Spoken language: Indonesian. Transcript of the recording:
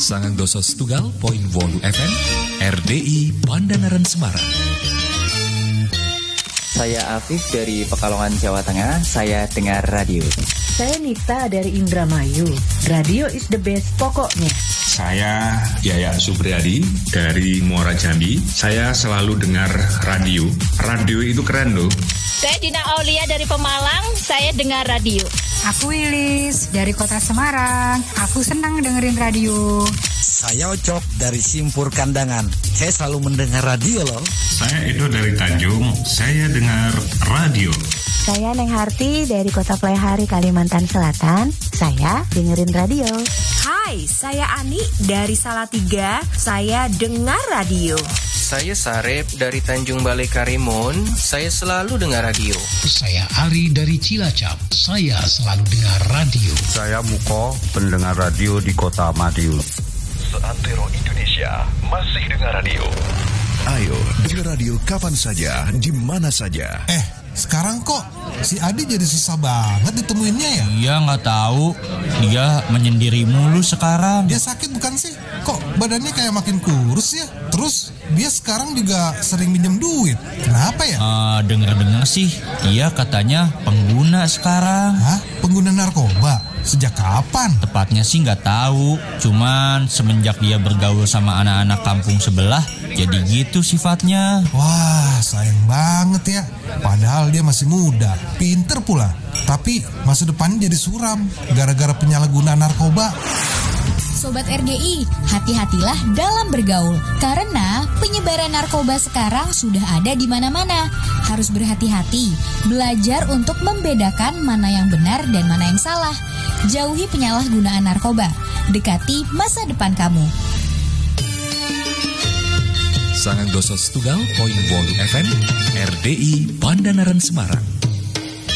Sangang doso setunggal poin 8 FM RDI Pandanaran Semarang. Saya Afif dari Pekalongan, Jawa Tengah. Saya dengar radio. Saya Nita dari Indramayu. Radio is the best pokoknya. Saya Yaya Supriyadi dari Muara Jambi. Saya selalu dengar radio. Radio itu keren loh. Saya Dina Aulia dari Pemalang. Saya dengar radio. Aku Wilis dari Kota Semarang. Aku senang dengerin radio. Saya Ocok dari Simpur Kandangan. Saya selalu mendengar radio loh. Saya Edo dari Tanjung. Saya dengar radio. Saya Neng Harti dari Kota Playhari, Kalimantan Selatan. Saya dengerin radio. Hai, saya Ani dari Salatiga. Saya dengar radio. Saya Sarep dari Tanjung Balai Karimun. Saya selalu dengar radio. Saya Ari dari Cilacap. Saya selalu dengar radio. Saya Muko, pendengar radio di Kota Madiun. Seantero Indonesia masih dengar radio. Ayo, dengar radio kapan saja, di mana saja. Sekarang kok si Adi jadi susah banget ditemuinnya ya? Iya, nggak tahu. Dia menyendiri mulu sekarang. Dia sakit bukan sih? Kok badannya kayak makin kurus ya? Terus dia sekarang juga sering minjem duit. Kenapa ya? Dengar-dengar sih, dia katanya pengguna sekarang. Hah? Pengguna narkoba? Sejak kapan? Tepatnya sih nggak tahu. Cuman semenjak dia bergaul sama anak-anak kampung sebelah, jadi gitu sifatnya. Wah, sayang banget ya. Padahal dia masih muda, pinter pula. Tapi masa depannya jadi suram gara-gara penyalahgunaan narkoba. Sobat RDI, hati-hatilah dalam bergaul. Karena penyebaran narkoba sekarang sudah ada di mana-mana. Harus berhati-hati, belajar untuk membedakan mana yang benar dan mana yang salah. Jauhi penyalahgunaan narkoba. Dekati masa depan kamu. Sangang doso setunggal poin 8 FM RDI Pandanaran Semarang.